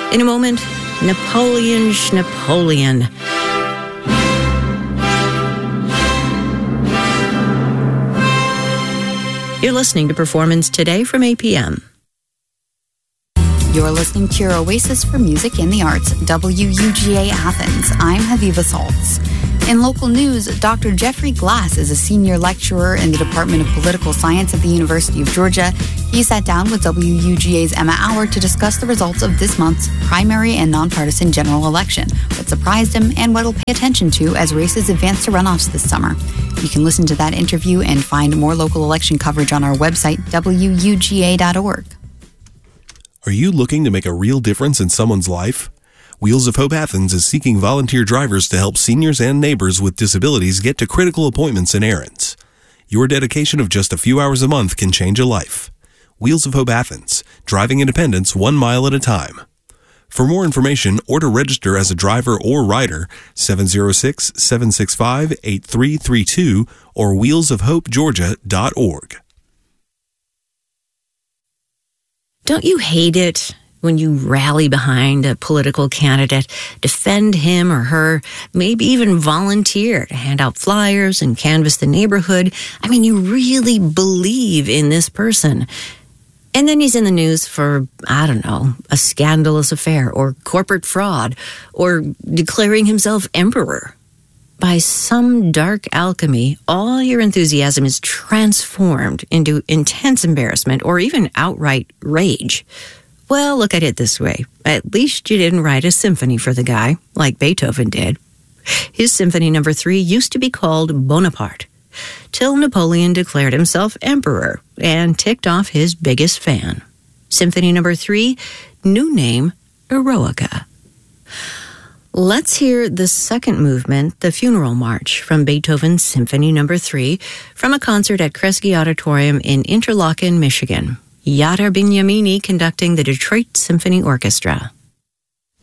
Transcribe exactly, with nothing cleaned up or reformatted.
In a moment, Napoleon Schnapoleon. You're listening to Performance Today from A P M. You're listening to your oasis for music and the arts, W U G A Athens. I'm Haviva Saltz. In local news, Doctor Jeffrey Glass is a senior lecturer in the Department of Political Science at the University of Georgia. He sat down with W U G A's Emma Auer to discuss the results of this month's primary and nonpartisan general election, what surprised him, and what he'll pay attention to as races advance to runoffs this summer. You can listen to that interview and find more local election coverage on our website, W U G A dot org. Are you looking to make a real difference in someone's life? Wheels of Hope Athens is seeking volunteer drivers to help seniors and neighbors with disabilities get to critical appointments and errands. Your dedication of just a few hours a month can change a life. Wheels of Hope Athens, driving independence one mile at a time. For more information or to register as a driver or rider, seven oh six, seven six five, eight three three two or wheels of hope georgia dot org. Don't you hate it when you rally behind a political candidate, defend him or her, maybe even volunteer to hand out flyers and canvass the neighborhood? I mean, you really believe in this person. And then he's in the news for, I don't know, a scandalous affair or corporate fraud or declaring himself emperor. By some dark alchemy, all your enthusiasm is transformed into intense embarrassment or even outright rage. Well, look at it this way. At least you didn't write a symphony for the guy, like Beethoven did. His symphony number three used to be called Bonaparte, till Napoleon declared himself emperor and ticked off his biggest fan. Symphony number three, new name, Eroica. Let's hear the second movement, the Funeral March, from Beethoven's Symphony number three, from a concert at Kresge Auditorium in Interlaken, Michigan. Yadar Binyamini conducting the Detroit Symphony Orchestra.